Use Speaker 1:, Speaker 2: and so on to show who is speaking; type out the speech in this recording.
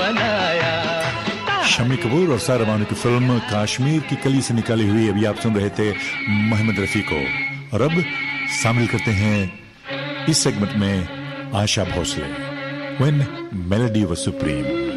Speaker 1: बनाया।
Speaker 2: शम्मी कपूर और सारा बानो की फिल्म कश्मीर की कली से निकाली हुई अभी आप सुन रहे थे मोहम्मद रफी को। और अब शामिल करते हैं इस सेगमेंट में Asha Bhosle, when melody was supreme.